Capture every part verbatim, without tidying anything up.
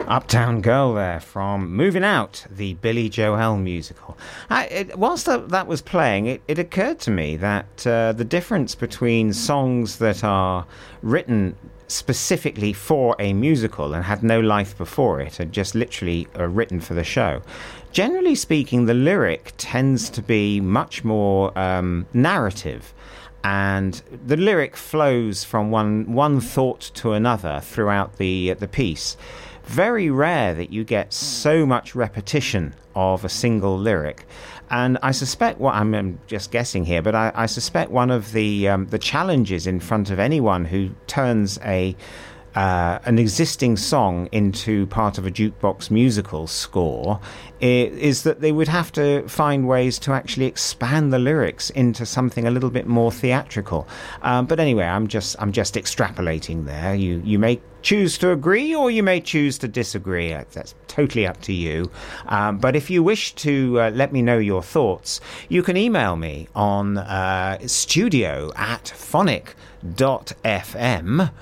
Uptown Girl there from Moving Out, the Billy Joel musical. I, it, whilst that, that was playing, it, it occurred to me that uh, the difference between songs that are written specifically for a musical and had no life before it and just literally are written for the show, generally speaking, the lyric tends to be much more um, narrative. And the lyric flows from one one thought to another throughout the the piece. Very rare that you get so much repetition of a single lyric. And I suspect, what well, I'm, I'm just guessing here, but I, I suspect one of the um, the challenges in front of anyone who turns a uh, an existing song into part of a jukebox musical score is, is that they would have to find ways to actually expand the lyrics into something a little bit more theatrical. Um, but anyway, I'm just I'm just extrapolating there. You you may choose to agree or you may choose to disagree. That's totally up to you. Um, but if you wish to uh, let me know your thoughts, you can email me on uh, studio at phonic dot f m.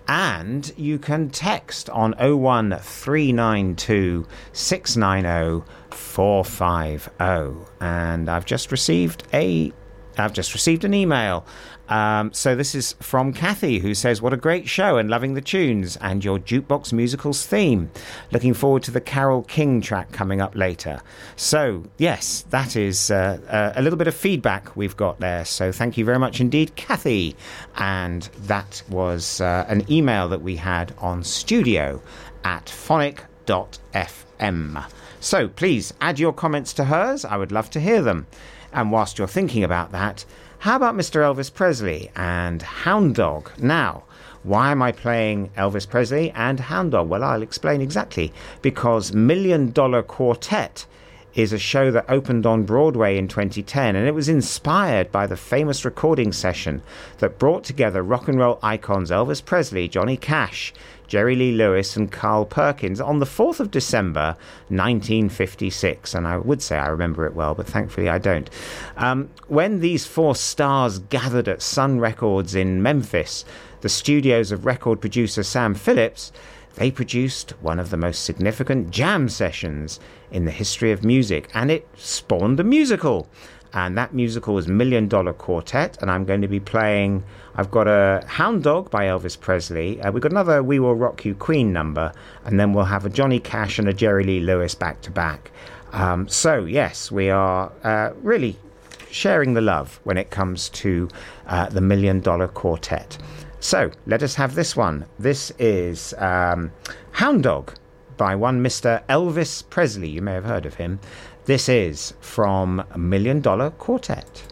And you can text on oh one three nine two six nine oh four five oh. And I've just received a I've just received an email. Um, so this is from Kathy, who says, what a great show and loving the tunes and your Jukebox Musicals theme. Looking forward to the Carole King track coming up later. So, yes, that is uh, uh, a little bit of feedback we've got there. So thank you very much indeed, Kathy. And that was uh, an email that we had on studio at phonic dot f m. So please add your comments to hers. I would love to hear them. And whilst you're thinking about that, how about Mister Elvis Presley and Hound Dog? Now, why am I playing Elvis Presley and Hound Dog? Well, I'll explain exactly. Because Million Dollar Quartet is a show that opened on Broadway in twenty ten, and it was inspired by the famous recording session that brought together rock and roll icons Elvis Presley, Johnny Cash, Jerry Lee Lewis and Carl Perkins on the fourth of December nineteen fifty-six. And I would say I remember it well, but thankfully I don't. Um, when these four stars gathered at Sun Records in Memphis, the studios of record producer Sam Phillips, they produced one of the most significant jam sessions in the history of music, and it spawned a musical. And that musical was Million Dollar Quartet, and I'm going to be playing, I've got a Hound Dog by Elvis Presley, uh, we've got another We Will Rock You Queen number, and then we'll have a Johnny Cash and a Jerry Lee Lewis back to back. Um, so yes, we are uh, really sharing the love when it comes to uh, the Million Dollar Quartet. So let us have this one. This is um, Hound Dog by one Mister Elvis Presley. You may have heard of him. This is from Million Dollar Quartet.